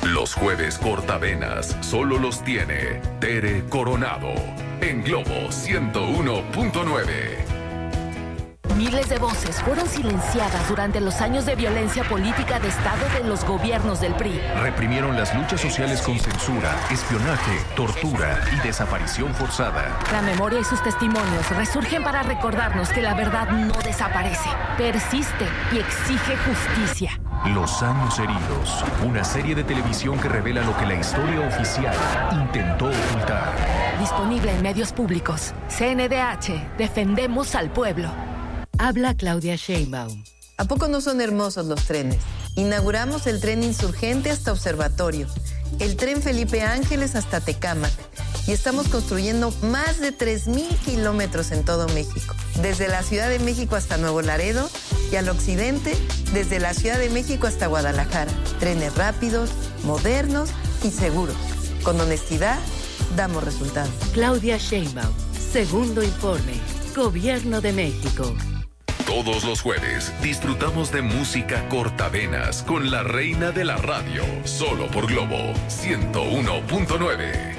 Los jueves cortavenas solo los tiene Tere Coronado en Globo 101.9. Miles de voces fueron silenciadas durante los años de violencia política de Estado de los gobiernos del PRI. Reprimieron las luchas sociales con censura, espionaje, tortura y desaparición forzada. La memoria y sus testimonios resurgen para recordarnos que la verdad no desaparece, persiste y exige justicia. Los años heridos, una serie de televisión que revela lo que la historia oficial intentó ocultar. Disponible en medios públicos. CNDH, defendemos al pueblo. Habla Claudia Sheinbaum. ¿A poco no son hermosos los trenes? Inauguramos el tren Insurgente hasta Observatorio, el tren Felipe Ángeles hasta Tecámac, y estamos construyendo más de 3,000 kilómetros en todo México, desde la Ciudad de México hasta Nuevo Laredo y al occidente, desde la Ciudad de México hasta Guadalajara. Trenes rápidos, modernos y seguros. Con honestidad, damos resultados. Claudia Sheinbaum, segundo informe, Gobierno de México. Todos los jueves disfrutamos de música cortavenas con la reina de la radio, solo por Globo 101.9.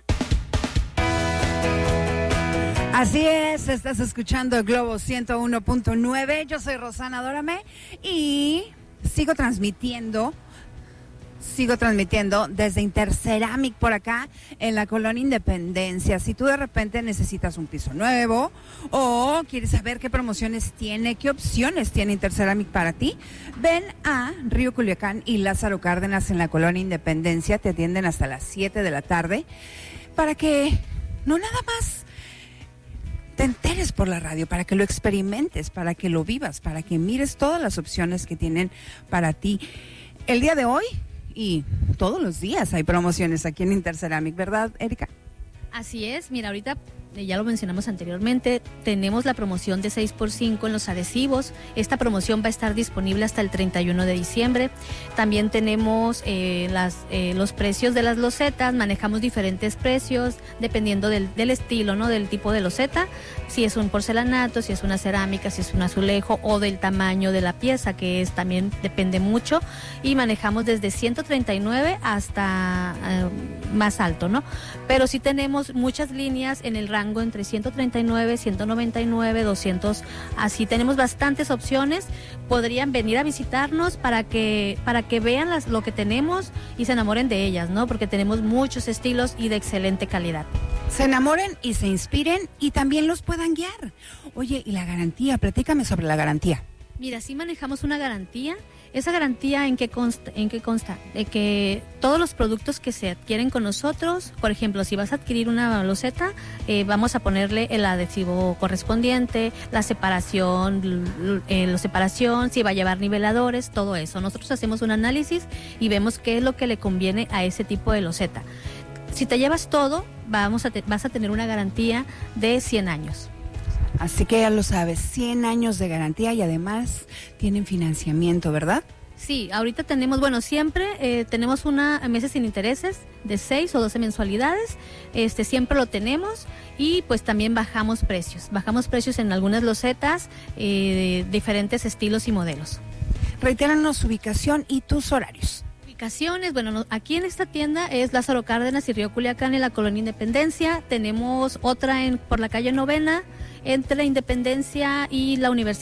Así es, estás escuchando Globo 101.9. Yo soy Rosana Dórame y sigo transmitiendo desde Interceramic por acá en la Colonia Independencia. Si tú de repente necesitas un piso nuevo o quieres saber qué promociones tiene, qué opciones tiene Interceramic para ti, ven a Río Culiacán y Lázaro Cárdenas en la Colonia Independencia. Te atienden hasta las 7 de la tarde para que no nada más te enteres por la radio, para que lo experimentes, para que lo vivas, para que mires todas las opciones que tienen para ti. El día de hoy y todos los días hay promociones aquí en Interceramic, ¿verdad, Erika? Así es, mira, ahorita ya lo mencionamos anteriormente, tenemos la promoción de 6x5 en los adhesivos. Esta promoción va a estar disponible hasta el 31 de diciembre. También tenemos los precios de las losetas, manejamos diferentes precios dependiendo del estilo, ¿no? Del tipo de loseta, si es un porcelanato, si es una cerámica, si es un azulejo o del tamaño de la pieza, que también depende mucho, y manejamos desde 139 hasta más alto, ¿no? Pero sí tenemos muchas líneas en el rango entre 139, 199, 200, así tenemos bastantes opciones. Podrían venir a visitarnos para que vean lo que tenemos y se enamoren de ellas, ¿no? Porque tenemos muchos estilos y de excelente calidad. Se enamoren y se inspiren y también los puedan guiar. Oye, y la garantía, platícame sobre la garantía. Mira, sí manejamos una garantía. ¿Esa garantía en qué consta? De que todos los productos que se adquieren con nosotros, por ejemplo, si vas a adquirir una loseta, vamos a ponerle el adhesivo correspondiente, la separación, si va a llevar niveladores, todo eso. Nosotros hacemos un análisis y vemos qué es lo que le conviene a ese tipo de loseta. Si te llevas todo, vas a tener una garantía de 100 años. Así que ya lo sabes, 100 años de garantía y además tienen financiamiento, ¿verdad? Sí, ahorita tenemos, siempre tenemos meses sin intereses de 6 o 12 mensualidades, siempre lo tenemos y pues también bajamos precios en algunas losetas, diferentes estilos y modelos. Reitéranos su ubicación y tus horarios. Ubicaciones, aquí en esta tienda es Lázaro Cárdenas y Río Culiacán en la Colonia Independencia, tenemos otra por la calle Novena, entre la Independencia y la Universidad